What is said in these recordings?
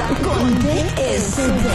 con TSD.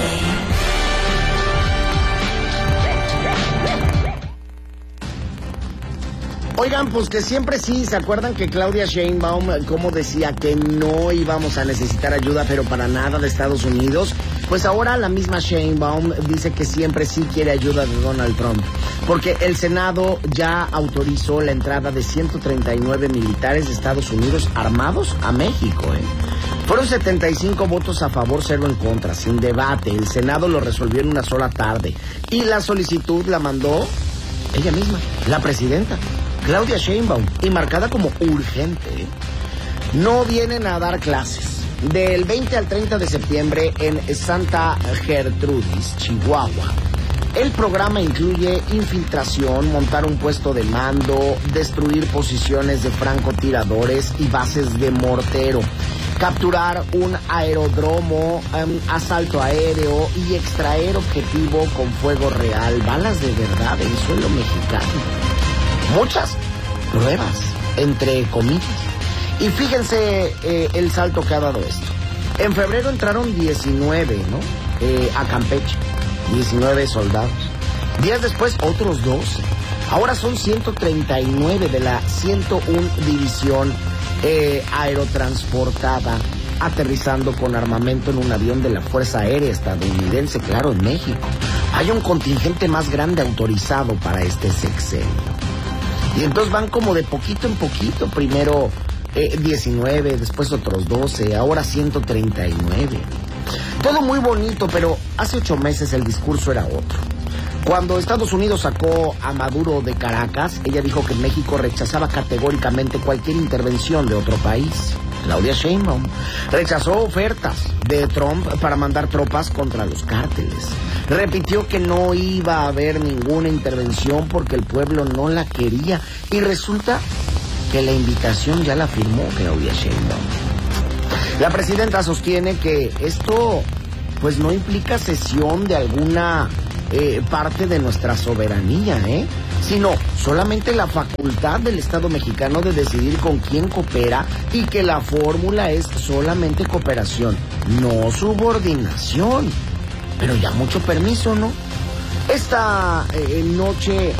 Oigan, pues que siempre sí, ¿se acuerdan que Claudia Sheinbaum, como decía que no íbamos a necesitar ayuda, pero para nada de Estados Unidos? Pues ahora la misma Sheinbaum dice que siempre sí quiere ayuda de Donald Trump, porque el Senado ya autorizó la entrada de 139 militares de Estados Unidos armados a México, Fueron 75 votos a favor, 0 en contra, sin debate. El Senado lo resolvió en una sola tarde. Y la solicitud la mandó ella misma, la presidenta, Claudia Sheinbaum, y marcada como urgente. No vienen a dar clases. Del 20 al 30 de septiembre en Santa Gertrudis, Chihuahua. El programa incluye infiltración, montar un puesto de mando, destruir posiciones de francotiradores y bases de mortero, capturar un aeródromo, asalto aéreo y extraer objetivo con fuego real, balas de verdad en suelo mexicano. Muchas pruebas, entre comillas. Y fíjense el salto que ha dado esto. En febrero entraron 19, a Campeche. 19 soldados. Días después, otros 12. Ahora son 139 de la 101 División Aerotransportada, aterrizando con armamento en un avión de la Fuerza Aérea Estadounidense, claro, en México. Hay un contingente más grande autorizado para este sexenio. Y entonces van como de poquito en poquito, primero 19, después otros 12, ahora 139. Todo muy bonito, pero hace 8 meses el discurso era otro. Cuando Estados Unidos sacó a Maduro de Caracas, ella dijo que México rechazaba categóricamente cualquier intervención de otro país. Claudia Sheinbaum rechazó ofertas de Trump para mandar tropas contra los cárteles. Repitió que no iba a haber ninguna intervención porque el pueblo no la quería. Y resulta que la invitación ya la firmó Claudia Sheinbaum. La presidenta sostiene que esto pues no implica cesión de alguna parte de nuestra soberanía, sino solamente la facultad del Estado mexicano de decidir con quién coopera y que la fórmula es solamente cooperación, no subordinación. Pero ya mucho permiso, ¿no? Esta noche,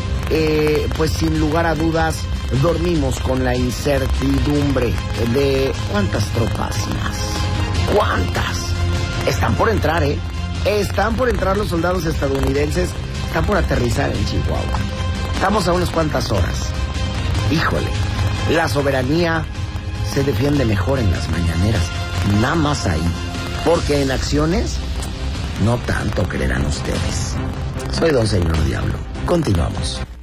pues sin lugar a dudas, dormimos con la incertidumbre de cuántas tropas más. ¿Cuántas? Están por entrar, Están por entrar los soldados estadounidenses, están por aterrizar en Chihuahua. Estamos a unas cuantas horas. Híjole, la soberanía se defiende mejor en las mañaneras, nada más ahí. Porque en acciones, no tanto creerán ustedes. Soy Don Señor Diablo. Continuamos.